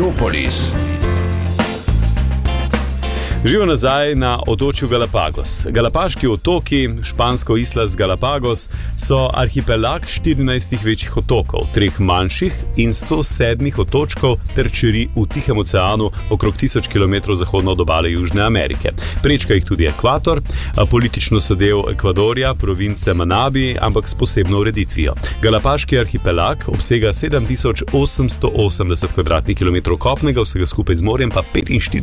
Metropolis. Živijo nazaj na otočju Galapagos. Galapaški otoki, špansko Islas Galapagos, so arhipelag 14 večjih otokov, 3 manjših in 107 otočkov ter čeri v Tihem oceanu okrog 1000 km zahodno od obale Južne Amerike. Prečka jih tudi ekvator, politično so del Ekvadorja, province Manabi, ampak s posebno ureditvijo. Galapaški arhipelag obsega 7880 km2 kopnega, vsega skupaj z morjem pa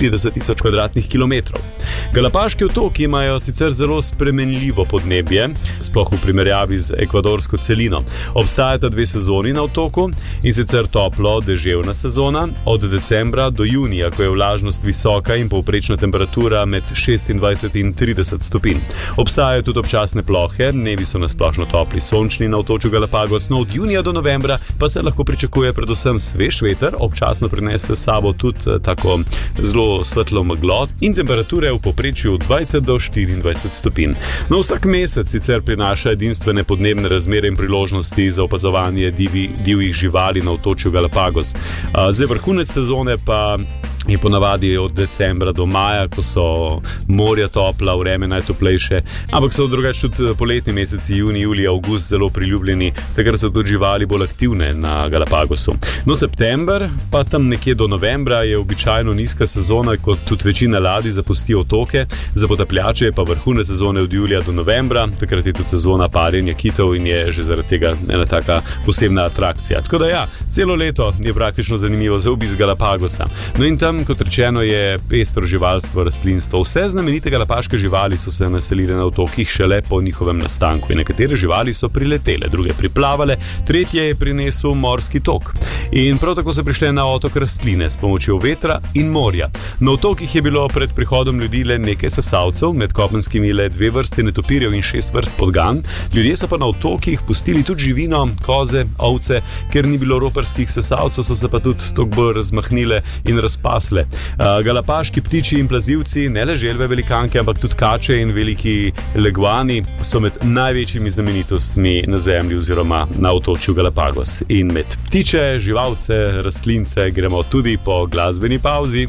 45 000 km2. Galapaški otoki imajo sicer zelo spremenljivo podnebje, sploh v primerjavi z ekvadorsko celino. Obstajata 2 sezoni na otoku, in sicer toplo deževna sezona od decembra do junija, ko je vlažnost visoka in povprečna temperatura med 26 in 30 stopinj. Obstajajo tudi občasne plohe, dnevi so nasplošno topli, sončni na otočju Galapagos, no od junija do novembra pa se lahko pričakuje predvsem svež veter, občasno prinese s sabo tudi tako zelo svetlo meglo in temperature v povprečju 20 do 24 stopinj. No, vsak mesec sicer prinaša edinstvene podnebne razmere in priložnosti za opazovanje divjih živali na otočju Galapagos. Zdaj vrhunec sezone pa je ponavadi od decembra do maja, ko so morja topla, vreme najtoplejše, ampak so drugače tudi poletni meseci, juni, julij, avgust zelo priljubljeni, takrat so tudi živali bolj aktivne na Galapagosu. No, september pa tam nekje do novembra je običajno nizka sezona, kot tudi večina ladij zapusti otoke, za potapljače je pa vrhunec sezone od julija do novembra, takrat je tudi sezona parjenja kitov in je že zaradi tega ena taka posebna atrakcija. Tako da ja, celo leto je praktično zanimivo za obisk Galapagosa. No in tam, kot rečeno, je pestro živalstvo, rastlinstvo. Vse znamenite galapaške živali so se naselile na otokih šele po njihovem nastanku. In nekatere živali so priletele, druge priplavale, tretje je prinesel morski tok. In prav tako so prišle na otok rastline s pomočjo vetra in morja. Na otokih je bilo pred prihodom ljudi le nekaj sesalcev, med kopenskimi le 2 vrste netopirjev in 6 vrst podgan. Ljudje so pa na otokih pustili tudi živino, koze, ovce, ker ni bilo roparskih sesalcev, so se pa tudi toliko bolj razmahnile in razpasle. Galapaški ptiči in plazivci, ne le želve velikanke, ampak tudi kače in veliki leguani so med največjimi znamenitostmi na zemlji oziroma na otočju Galapagos. In med ptiče, živalce, rastlince gremo tudi po glasbeni pauzi.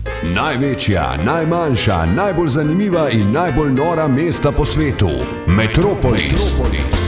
Največja, najmanjša, najbolj zanimiva in najbolj nora mesta po svetu. Metropolis.